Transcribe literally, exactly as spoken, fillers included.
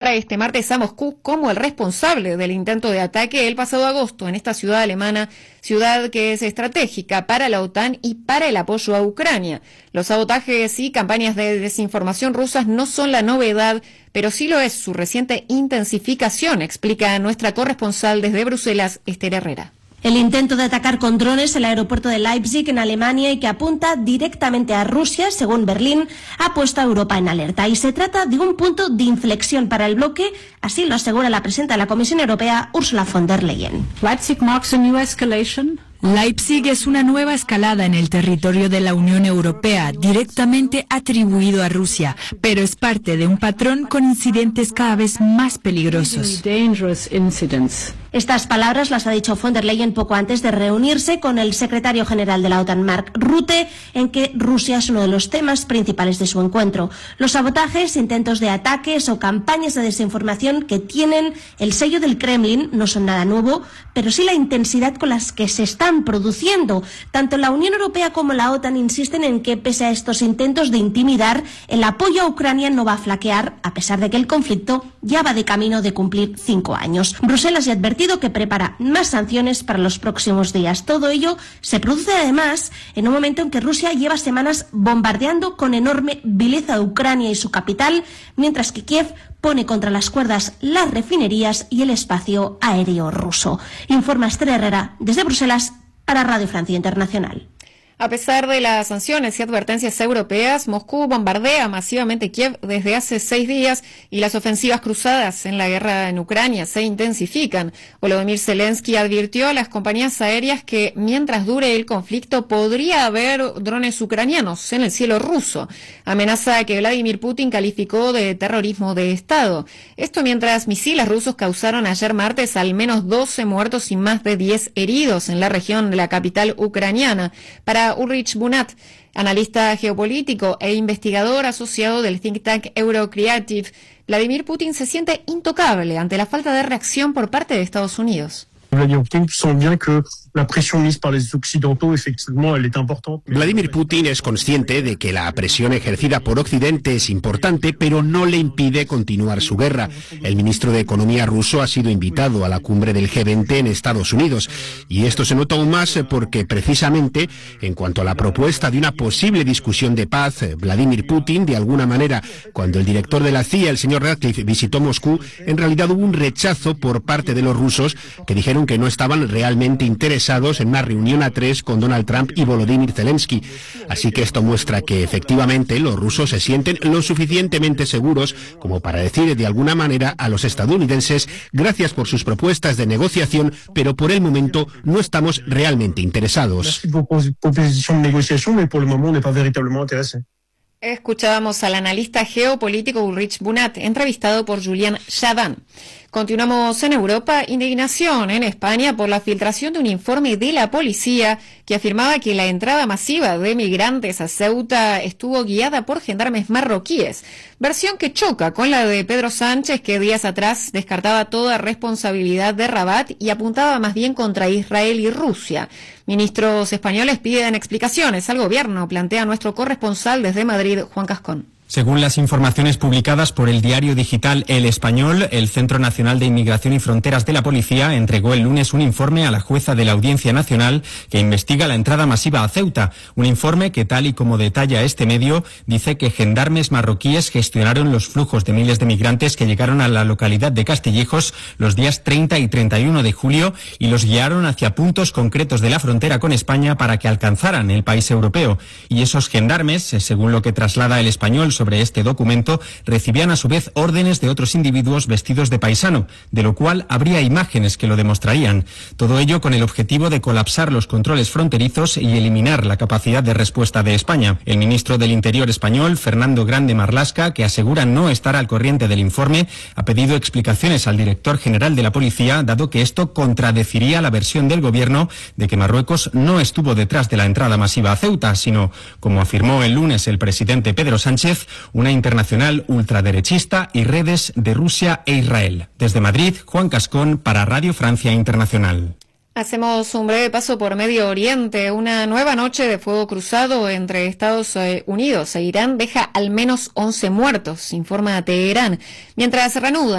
señala este martes a Moscú como el responsable del intento de ataque el pasado agosto en esta ciudad alemana, ciudad que es estratégica para la OTAN y para el apoyo a Ucrania. Los sabotajes y campañas de desinformación rusas no son la novedad, pero sí lo es su reciente intensificación, explica nuestra corresponsal desde Bruselas, Esther Herrera. El intento de atacar con drones el aeropuerto de Leipzig en Alemania y que apunta directamente a Rusia, según Berlín, ha puesto a Europa en alerta. Y se trata de un punto de inflexión para el bloque, así lo asegura la presidenta de la Comisión Europea, Ursula von der Leyen. Leipzig marks a new escalation. Leipzig es una nueva escalada en el territorio de la Unión Europea, directamente atribuido a Rusia, pero es parte de un patrón con incidentes cada vez más peligrosos. Estas palabras las ha dicho von der Leyen poco antes de reunirse con el secretario general de la OTAN, Mark Rutte, en que Rusia es uno de los temas principales de su encuentro. Los sabotajes, intentos de ataques o campañas de desinformación que tienen el sello del Kremlin no son nada nuevo, pero sí la intensidad con las que se están produciendo. Tanto la Unión Europea como la OTAN insisten en que, pese a estos intentos de intimidar, el apoyo a Ucrania no va a flaquear, a pesar de que el conflicto ya va de camino de cumplir cinco años. Bruselas ya ha advertido que prepara más sanciones para los próximos días. Todo ello se produce además en un momento en que Rusia lleva semanas bombardeando con enorme vileza a Ucrania y su capital, mientras que Kiev pone contra las cuerdas las refinerías y el espacio aéreo ruso. Informa Esther Herrera desde Bruselas para Radio Francia Internacional. A pesar de las sanciones y advertencias europeas, Moscú bombardea masivamente Kiev desde hace seis días y las ofensivas cruzadas en la guerra en Ucrania se intensifican. Volodymyr Zelensky advirtió a las compañías aéreas que mientras dure el conflicto podría haber drones ucranianos en el cielo ruso. Amenaza que Vladimir Putin calificó de terrorismo de Estado. Esto mientras misiles rusos causaron ayer martes al menos doce muertos y más de diez heridos en la región de la capital ucraniana. Para Ulrich Bunat, analista geopolítico e investigador asociado del think tank Eurocreative, Vladimir Putin se siente intocable ante la falta de reacción por parte de Estados Unidos. Vladimir Putin sent bien que la presión mise par les occidentaux, effectivement, elle est importante. Vladimir Putin es consciente de que la presión ejercida por Occidente es importante, pero no le impide continuar su guerra. El ministro de Economía ruso ha sido invitado a la cumbre del G veinte en Estados Unidos, y esto se nota aún más porque, precisamente, en cuanto a la propuesta de una posible discusión de paz, Vladimir Putin, de alguna manera, cuando el director de la C I A, el señor Ratcliffe, visitó Moscú, en realidad hubo un rechazo por parte de los rusos que dijeron que no estaban realmente interesados en una reunión a tres con Donald Trump y Volodymyr Zelensky. Así que esto muestra que efectivamente los rusos se sienten lo suficientemente seguros como para decir de alguna manera a los estadounidenses gracias por sus propuestas de negociación, pero por el momento no estamos realmente interesados. Escuchábamos al analista geopolítico Ulrich Bunat, entrevistado por Julian Chaban. Continuamos en Europa. Indignación en España por la filtración de un informe de la policía que afirmaba que la entrada masiva de migrantes a Ceuta estuvo guiada por gendarmes marroquíes. Versión que choca con la de Pedro Sánchez, que días atrás descartaba toda responsabilidad de Rabat y apuntaba más bien contra Israel y Rusia. Ministros españoles piden explicaciones al gobierno, plantea nuestro corresponsal desde Madrid, Juan Cascón. Según las informaciones publicadas por el diario digital El Español, el Centro Nacional de Inmigración y Fronteras de la Policía entregó el lunes un informe a la jueza de la Audiencia Nacional que investiga la entrada masiva a Ceuta. Un informe que, tal y como detalla este medio, dice que gendarmes marroquíes gestionaron los flujos de miles de migrantes que llegaron a la localidad de Castillejos los días treinta y treinta y uno de julio y los guiaron hacia puntos concretos de la frontera con España para que alcanzaran el país europeo. Y esos gendarmes, según lo que traslada El Español sobre este documento, recibían a su vez órdenes de otros individuos vestidos de paisano, de lo cual habría imágenes que lo demostrarían. Todo ello con el objetivo de colapsar los controles fronterizos y eliminar la capacidad de respuesta de España. El ministro del Interior español, Fernando Grande Marlaska, que asegura no estar al corriente del informe, ha pedido explicaciones al director general de la policía, dado que esto contradeciría la versión del gobierno de que Marruecos no estuvo detrás de la entrada masiva a Ceuta, sino, como afirmó el lunes el presidente Pedro Sánchez, una internacional ultraderechista y redes de Rusia e Israel. Desde Madrid, Juan Cascón para Radio Francia Internacional. Hacemos un breve paso por Medio Oriente. Una nueva noche de fuego cruzado entre Estados Unidos e Irán deja al menos once muertos, informa Teherán, mientras reanuda